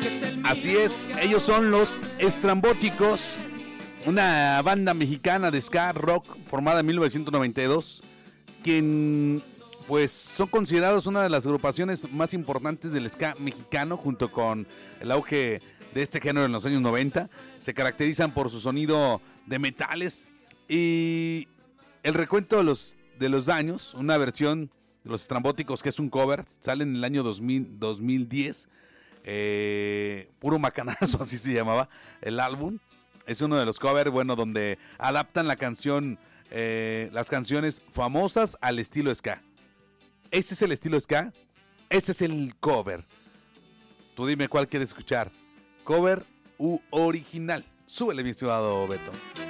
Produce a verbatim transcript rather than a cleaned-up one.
Así es, ellos son los Estrambóticos, una banda mexicana de ska rock formada en mil novecientos noventa y dos, quien pues son considerados una de las agrupaciones más importantes del ska mexicano junto con el auge de este género en los años noventa. Se caracterizan por su sonido de metales y el recuento de los, de los daños, una versión de los Estrambóticos que es un cover, sale en el año dos mil, dos mil diez. Eh, puro macanazo, así se llamaba el álbum. Es uno de los covers, bueno, donde adaptan la canción, eh, las canciones famosas al estilo ska. Ese es el estilo ska, ese es el cover. Tú dime cuál quieres escuchar, cover u original. Súbele, mi estimado Beto.